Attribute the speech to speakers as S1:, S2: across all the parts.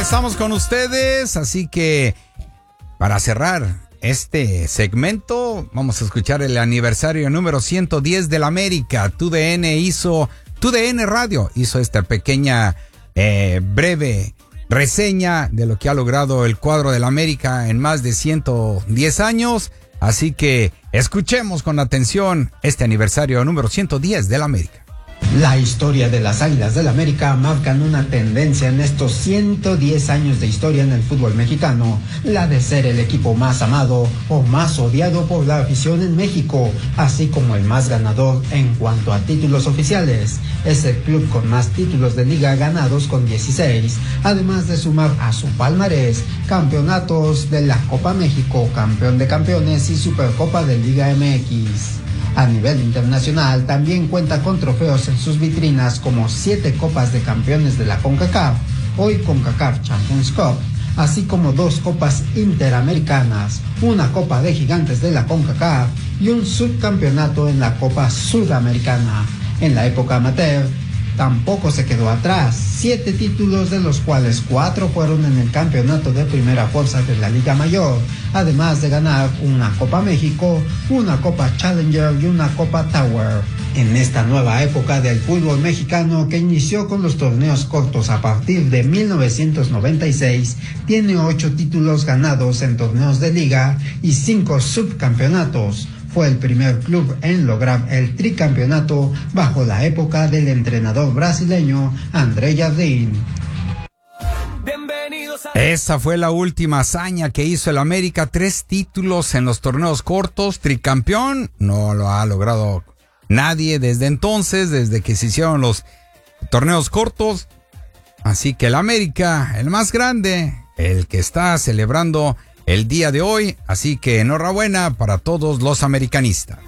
S1: Estamos con ustedes, así que para cerrar este segmento vamos a escuchar el aniversario número 110 del América. TUDN Radio hizo esta pequeña breve reseña de lo que ha logrado el cuadro del América en más de 110 años. Así que escuchemos con atención este aniversario número 110 del América.
S2: La historia de las Águilas del América marcan una tendencia en estos 110 años de historia en el fútbol mexicano, la de ser el equipo más amado o más odiado por la afición en México, así como el más ganador en cuanto a títulos oficiales. Es el club con más títulos de liga ganados con 16, además de sumar a su palmarés campeonatos de la Copa México, campeón de campeones y Supercopa de Liga MX. A nivel internacional también cuenta con trofeos en sus vitrinas como 7 copas de campeones de la CONCACAF, hoy CONCACAF Champions Cup, así como 2 copas interamericanas, una copa de gigantes de la CONCACAF y un subcampeonato en la Copa Sudamericana. En la época amateur tampoco se quedó atrás, 7 títulos de los cuales 4 fueron en el campeonato de primera fuerza de la Liga Mayor, además de ganar una Copa México, una Copa Challenger y una Copa Tower. En esta nueva época del fútbol mexicano que inició con los torneos cortos a partir de 1996, tiene 8 títulos ganados en torneos de liga y 5 subcampeonatos. Fue el primer club en lograr el tricampeonato bajo la época del entrenador brasileño André Jardín.
S1: Esa fue la última hazaña que hizo el América, 3 títulos en los torneos cortos, tricampeón, no lo ha logrado nadie desde entonces, desde que se hicieron los torneos cortos, así que el América, el más grande, el que está celebrando el día de hoy, así que enhorabuena para todos los americanistas.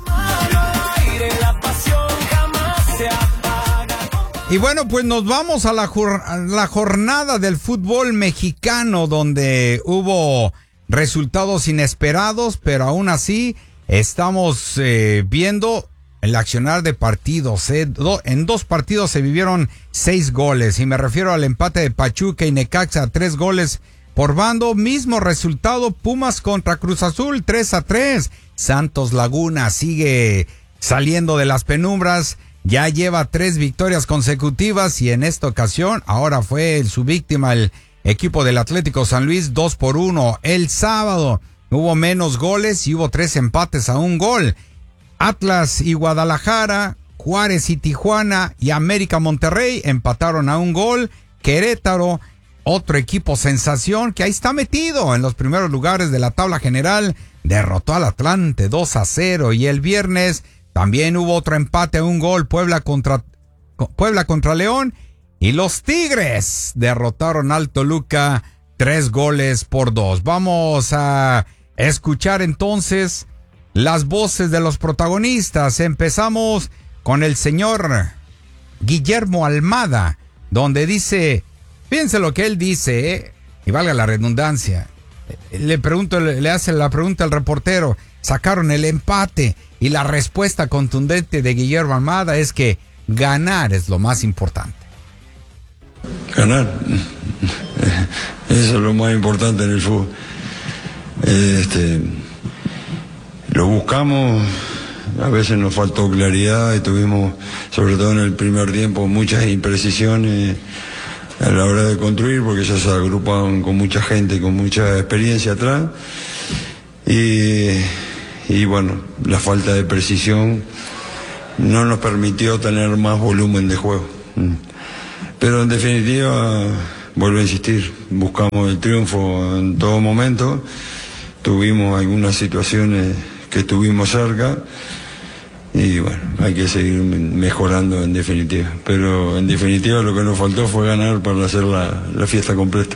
S1: Y bueno, pues nos vamos a la jornada del fútbol mexicano, donde hubo resultados inesperados, pero aún así estamos viendo el accionar de partidos. En 2 partidos se vivieron 6 goles, y me refiero al empate de Pachuca y Necaxa, 3 goles por bando. Mismo resultado, Pumas contra Cruz Azul, 3-3. Santos Laguna sigue saliendo de las penumbras, ya lleva 3 victorias consecutivas, y en esta ocasión ahora fue su víctima el equipo del Atlético San Luis, 2-1. El sábado hubo menos goles y hubo 3 empates a 1 gol. Atlas y Guadalajara, Juárez y Tijuana y América Monterrey empataron a 1 gol. Querétaro, otro equipo sensación que ahí está metido en los primeros lugares de la tabla general, derrotó al Atlante 2-0. Y el viernes también hubo otro empate a 1 gol, Puebla contra León, y los Tigres derrotaron al Toluca 3-2. Vamos a escuchar entonces las voces de los protagonistas. Empezamos con el señor Guillermo Almada, donde dice, fíjense lo que él dice, y valga la redundancia. Le hace la pregunta al reportero, sacaron el empate, y la respuesta contundente de Guillermo Almada es que ganar es lo más importante.
S3: Ganar, eso es lo más importante en el fútbol. Lo buscamos, a veces nos faltó claridad y tuvimos, sobre todo en el primer tiempo, muchas imprecisiones a la hora de construir, porque ya se agrupaban con mucha gente, con mucha experiencia atrás, y bueno, la falta de precisión no nos permitió tener más volumen de juego. Pero en definitiva, vuelvo a insistir, buscamos el triunfo en todo momento, tuvimos algunas situaciones que estuvimos cerca, y bueno, hay que seguir mejorando en definitiva. Pero en definitiva lo que nos faltó fue ganar para hacer la fiesta completa.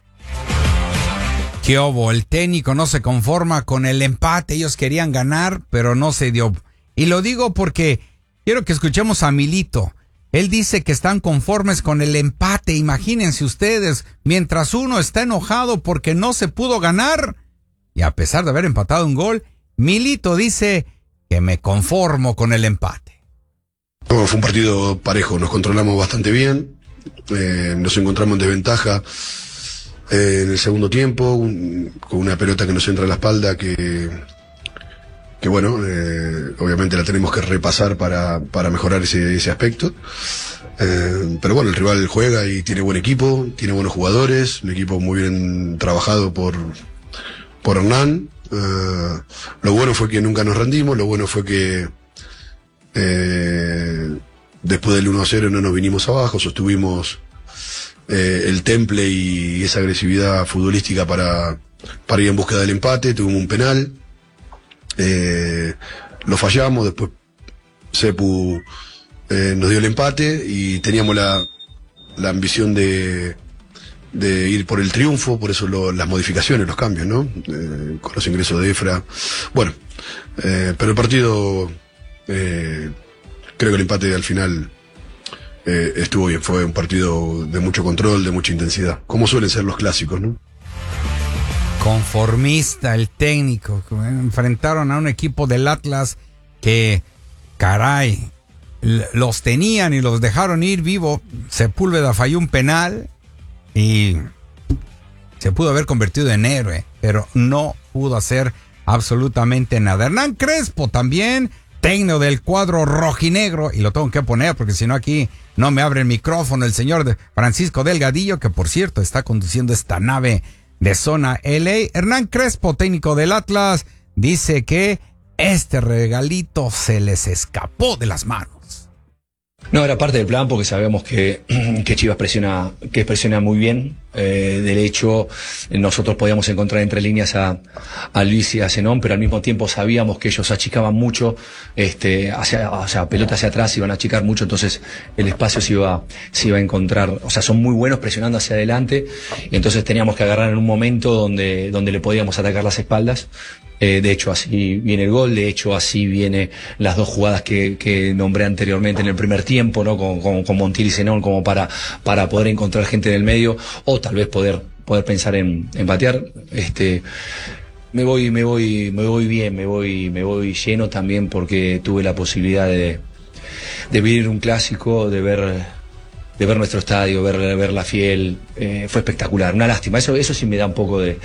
S1: ¿Qué hubo? El técnico no se conforma con el empate, ellos querían ganar, pero no se dio. Y lo digo porque quiero que escuchemos a Milito. Él dice que están conformes con el empate. Imagínense ustedes, mientras uno está enojado porque no se pudo ganar, y a pesar de haber empatado 1 gol, Milito dice que me conformo con el empate.
S4: No, fue un partido parejo, nos controlamos bastante bien, nos encontramos en desventaja en el segundo tiempo, con una pelota que nos entra a la espalda que bueno, obviamente la tenemos que repasar para mejorar ese aspecto. Pero bueno, el rival juega y tiene buen equipo, tiene buenos jugadores, un equipo muy bien trabajado por Hernán. Lo bueno fue que nunca nos rendimos, lo bueno fue que después del 1-0 no nos vinimos abajo, sostuvimos el temple y esa agresividad futbolística para ir en búsqueda del empate. Tuvimos un penal, lo fallamos, después Sepu nos dio el empate y teníamos la ambición de ir por el triunfo, por eso las modificaciones, los cambios, ¿no? Con los ingresos de Efra. Bueno, pero el partido, creo que el empate al final estuvo bien, fue un partido de mucho control, de mucha intensidad, como suelen ser los clásicos, ¿no?
S1: Conformista el técnico, que enfrentaron a un equipo del Atlas que, caray, los tenían y los dejaron ir vivo. Sepúlveda falló un penal y se pudo haber convertido en héroe, pero no pudo hacer absolutamente nada. Hernán Crespo también, técnico del cuadro rojinegro, y lo tengo que poner porque si no aquí no me abre el micrófono el señor Francisco Delgadillo, que por cierto está conduciendo esta nave de Zona LA. Hernán Crespo, técnico del Atlas, dice que este regalito se les escapó de las manos.
S5: No, era parte del plan porque sabemos que Chivas presiona muy bien. De hecho, nosotros podíamos encontrar entre líneas a Luis y a Zenón, pero al mismo tiempo sabíamos que ellos achicaban mucho, pelota hacia atrás, iban a achicar mucho, entonces el espacio se iba a encontrar. O sea, son muy buenos presionando hacia adelante, y entonces teníamos que agarrar en un momento donde le podíamos atacar las espaldas. De hecho, así viene el gol, de hecho, así viene las dos jugadas que nombré anteriormente en el primer tiempo, ¿no? Con Montiel y Zenón, como para poder encontrar gente en el medio, o tal vez poder pensar en patear. Me voy bien, me voy lleno también porque tuve la posibilidad de vivir un clásico, de ver nuestro estadio, ver la Fiel. Fue espectacular, una lástima, eso sí me da un poco de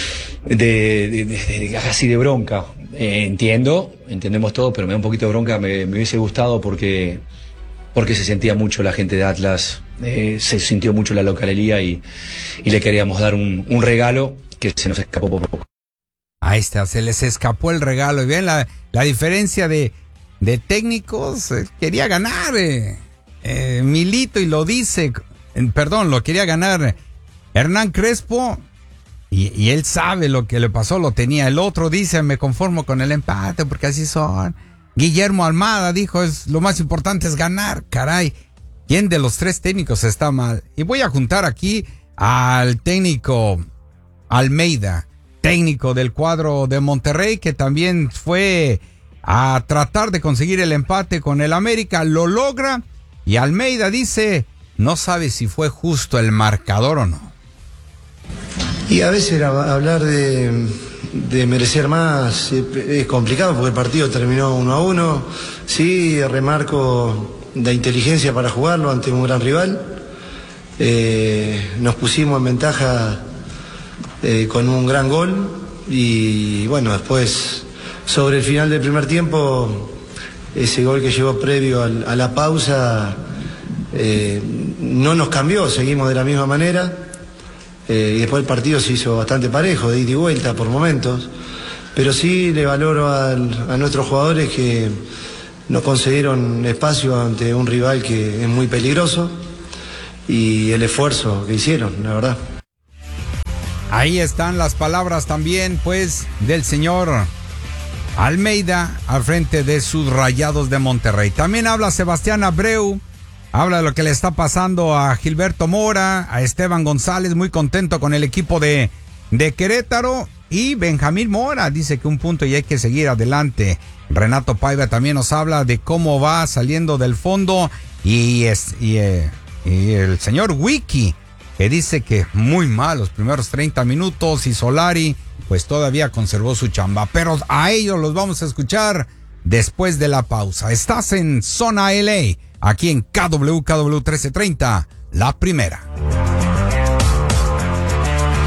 S5: así de bronca. Entendemos todo, pero me da un poquito de bronca. Me hubiese gustado porque se sentía mucho la gente de Atlas, se sintió mucho la localía y le queríamos dar un regalo que se nos escapó por poco.
S1: Ahí está, se les escapó el regalo. Y bien la diferencia de técnicos. Quería ganar Milito, y lo dice, lo quería ganar Hernán Crespo. Y él sabe lo que le pasó, lo tenía. El otro dice, me conformo con el empate porque así son. Guillermo Almada dijo, lo más importante es ganar. Caray, ¿quién de los tres técnicos está mal? Y voy a juntar aquí al técnico Almeida, técnico del cuadro de Monterrey, que también fue a tratar de conseguir el empate con el América, lo logra, y Almeida dice, no sabe si fue justo el marcador o no.
S6: Y a veces hablar de merecer más es complicado porque el partido terminó 1-1. Sí, remarco la inteligencia para jugarlo ante un gran rival. Nos pusimos en ventaja con un gran gol y bueno, después sobre el final del primer tiempo, ese gol que llegó previo a la pausa no nos cambió, seguimos de la misma manera. Y después el partido se hizo bastante parejo, de ida y vuelta por momentos, pero sí le valoro a nuestros jugadores que nos concedieron espacio ante un rival que es muy peligroso y el esfuerzo que hicieron, la verdad.
S1: Ahí están las palabras también, pues, del señor Almeida al frente de sus Rayados de Monterrey. También habla Sebastián Abreu. Habla de lo que le está pasando a Gilberto Mora, a Esteban González, muy contento con el equipo de Querétaro. Y Benjamín Mora dice que un punto y hay que seguir adelante. Renato Paiva también nos habla de cómo va saliendo del fondo. Y el señor Wiki, que dice que muy mal los primeros 30 minutos. Y Solari, pues todavía conservó su chamba. Pero a ellos los vamos a escuchar después de la pausa. Estás en Zona LA. Aquí en KW 1330, La Primera.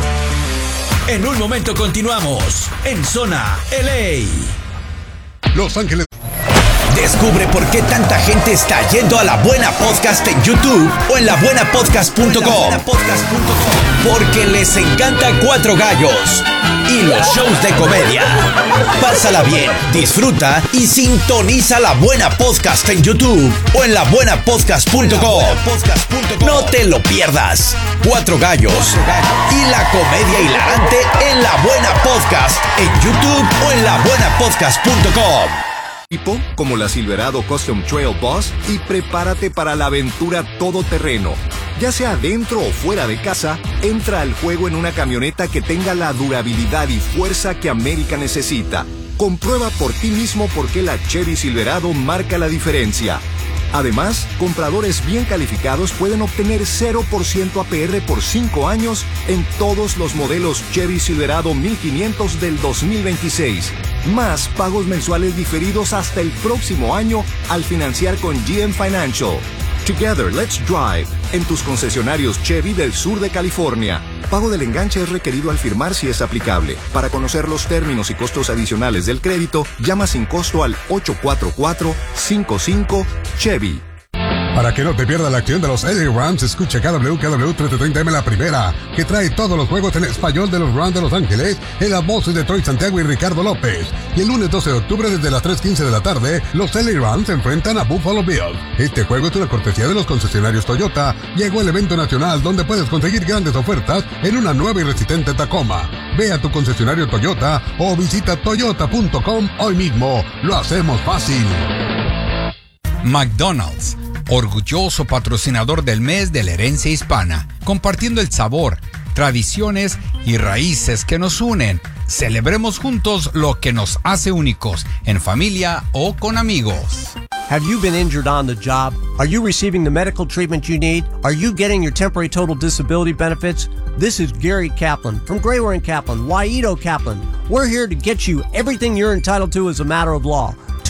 S7: En un momento continuamos en Zona LA.
S8: Los Ángeles.
S7: Descubre por qué tanta gente está yendo a La Buena Podcast en YouTube o en labuenapodcast.com. Porque les encanta Cuatro Gallos y los shows de comedia. Pásala bien, disfruta y sintoniza La Buena Podcast en YouTube o en labuenapodcast.com. No te lo pierdas. Cuatro Gallos y la comedia hilarante en La Buena Podcast en YouTube o en labuenapodcast.com.
S9: Tipo como la Silverado Custom Trail Boss y prepárate para la aventura todoterreno. Ya sea dentro o fuera de casa, entra al juego en una camioneta que tenga la durabilidad y fuerza que América necesita. Comprueba por ti mismo por qué la Chevy Silverado marca la diferencia. Además, compradores bien calificados pueden obtener 0% APR por 5 años en todos los modelos Chevy Silverado 1500 del 2026. Más pagos mensuales diferidos hasta el próximo año al financiar con GM Financial. Together, let's drive. En tus concesionarios Chevy del sur de California. Pago del enganche es requerido al firmar si es aplicable. Para conocer los términos y costos adicionales del crédito, llama sin costo al 844-55-CHEVY.
S8: Para que no te pierdas la acción de los LA Rams, escucha KW 1330M La Primera, que trae todos los juegos en español de los Rams de Los Ángeles, en las voces de Troy Santiago y Ricardo López. Y el lunes 12 de octubre desde las 3:15 de la tarde, los LA Rams se enfrentan a Buffalo Bills. Este juego es una cortesía de los concesionarios Toyota. Llegó el evento nacional donde puedes conseguir grandes ofertas en una nueva y resistente Tacoma. Ve a tu concesionario Toyota o visita toyota.com hoy mismo. Lo hacemos fácil.
S1: McDonald's, orgulloso patrocinador del mes de la herencia hispana, compartiendo el sabor, tradiciones y raíces que nos unen. Celebremos juntos lo que nos hace únicos, en familia o con amigos.
S10: Have you been injured on the job? Are you receiving the medical treatment you need? Are you getting your temporary total disability benefits? This is Gary Kaplan from Grayware & Kaplan, Waito Kaplan. We're here to get you everything you're entitled to as a matter of law.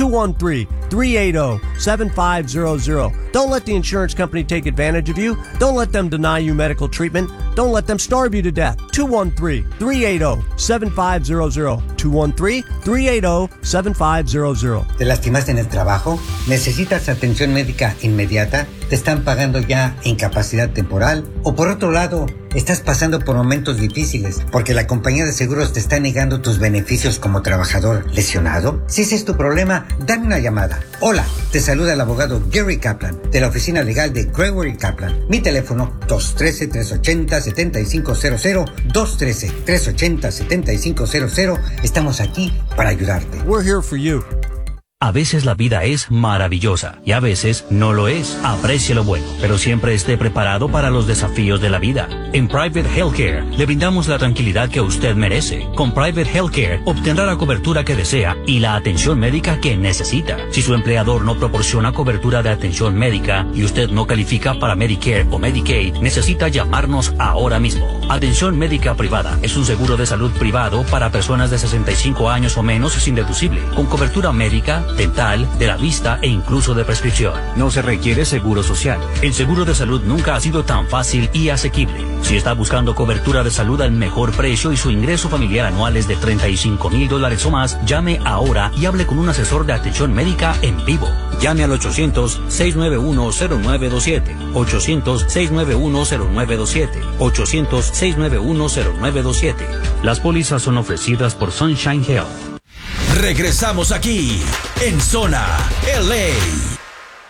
S10: 213-380-7500. Don't let the insurance company take advantage of you. Don't let them deny you medical treatment. Don't let them starve you to death. 213-380-7500. 213-380-7500.
S11: ¿Te lastimaste en el trabajo? ¿Necesitas atención médica inmediata? ¿Te están pagando ya incapacidad temporal? O por otro lado, estás pasando por momentos difíciles porque la compañía de seguros te está negando tus beneficios como trabajador lesionado. Si ese es tu problema, dame una llamada. Hola, te saluda el abogado Gary Kaplan de la oficina legal de Grayware & Kaplan. Mi teléfono 213-380-7500, 213-380-7500. Estamos aquí para ayudarte.
S10: We're here for you.
S12: A veces la vida es maravillosa y a veces no lo es. Aprecie lo bueno, pero siempre esté preparado para los desafíos de la vida. En Private Healthcare le brindamos la tranquilidad que usted merece. Con Private Healthcare obtendrá la cobertura que desea y la atención médica que necesita. Si su empleador no proporciona cobertura de atención médica y usted no califica para Medicare o Medicaid, necesita llamarnos ahora mismo. Atención médica privada es un seguro de salud privado para personas de 65 años o menos sin deducible, con cobertura médica, dental, de la vista e incluso de prescripción. No se requiere seguro social. El seguro de salud nunca ha sido tan fácil y asequible. Si está buscando cobertura de salud al mejor precio y su ingreso familiar anual es de $35,000 o más, llame ahora y hable con un asesor de atención médica en vivo. Llame al 800-691-0927, 800-691-0927, 800-691-0927. Las pólizas son ofrecidas por Sunshine Health.
S7: Regresamos aquí en Zona LA.